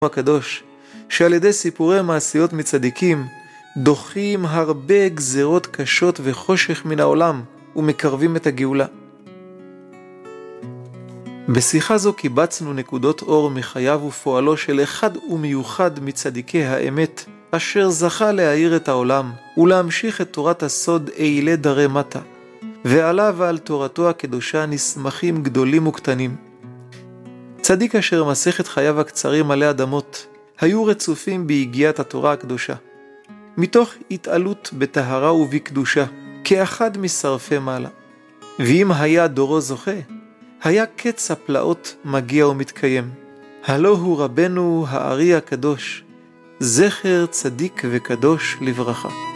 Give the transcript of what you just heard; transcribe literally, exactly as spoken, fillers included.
הקדוש, שעל ידי סיפורי מעשיות מצדיקים, דוחים הרבה גזרות קשות וחושך מן העולם, ומקרבים את הגאולה. בשיחה זו קיבצנו נקודות אור מחייו ופועלו של אחד ומיוחד מצדיקי האמת, אשר זכה להאיר את העולם, ולהמשיך את תורת הסוד אילי דרי מטה, ועליו ועל תורתו הקדושה נסמכים גדולים וקטנים. צדיק אשר מסכת חייו הקצרים עלי אדמות, היו רצופים בהגיעת התורה הקדושה, מתוך התעלות בטהרה ובקדושה, כאחד משרפי מעלה. ואם היה דורו זוכה, היה קץ הפלאות מגיע ומתקיים. הלא הוא רבנו הארי הקדוש, זכר צדיק וקדוש לברכה.